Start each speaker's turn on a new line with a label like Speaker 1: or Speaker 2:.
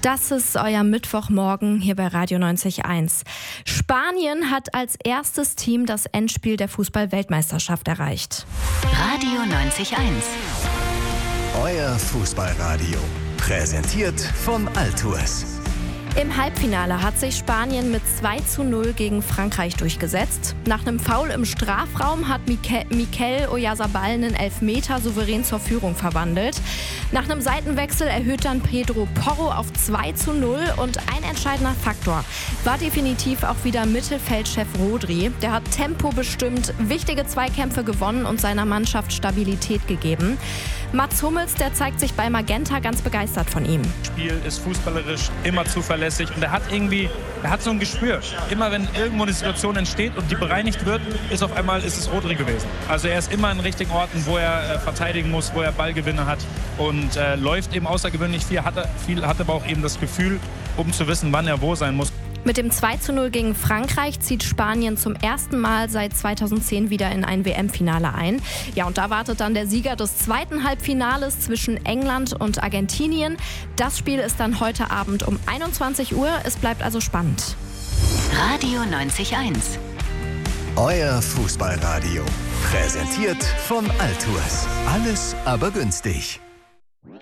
Speaker 1: Das ist euer Mittwochmorgen hier bei Radio 90.1. Spanien hat als erstes Team das Endspiel der Fußball-Weltmeisterschaft erreicht.
Speaker 2: Radio 90.1.
Speaker 3: Euer Fußballradio. Präsentiert von Altours.
Speaker 1: Im Halbfinale hat sich Spanien mit 2:0 gegen Frankreich durchgesetzt. Nach einem Foul im Strafraum hat Mikel Oyarzabal einen Elfmeter souverän zur Führung verwandelt. Nach einem Seitenwechsel erhöht dann Pedro Porro auf 2:0 und ein entscheidender Faktor war definitiv auch wieder Mittelfeldchef Rodri. Der hat Tempo bestimmt, wichtige Zweikämpfe gewonnen und seiner Mannschaft Stabilität gegeben. Mats Hummels, der zeigt sich bei Magenta ganz begeistert von ihm.
Speaker 4: Das Spiel ist fußballerisch immer zuverlässig und er hat so ein Gespür. Immer wenn irgendwo eine Situation entsteht und die bereinigt wird, ist es Rodri gewesen. Also er ist immer an richtigen Orten, wo er verteidigen muss, wo er Ballgewinne hat und läuft eben außergewöhnlich viel, hat aber auch eben das Gefühl, um zu wissen, wann er wo sein muss.
Speaker 1: Mit dem 2:0 gegen Frankreich zieht Spanien zum ersten Mal seit 2010 wieder in ein WM-Finale ein. Ja, und da wartet dann der Sieger des zweiten Halbfinales zwischen England und Argentinien. Das Spiel ist dann heute Abend um 21 Uhr. Es bleibt also spannend.
Speaker 2: Radio 90.1.
Speaker 3: Euer Fußballradio. Präsentiert von Altours. Alles aber günstig.